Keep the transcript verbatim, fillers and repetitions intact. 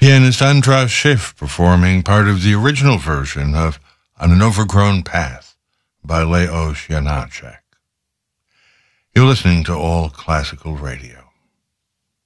Pianist Andras Schiff performing part of the original version of On an Overgrown Path by Leos Janáček. You're listening to All Classical Radio.